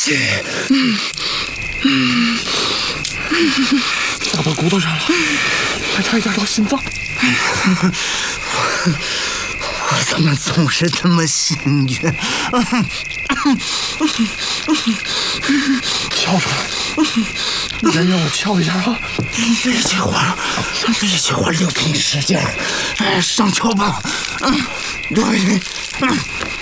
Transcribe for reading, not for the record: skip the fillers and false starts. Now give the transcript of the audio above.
气。 打到骨头上了，还差一点到心脏。 我怎么总是这么幸运？ 敲出来，你先让我敲一下啊！ 力气活，6品使劲，上敲吧。对。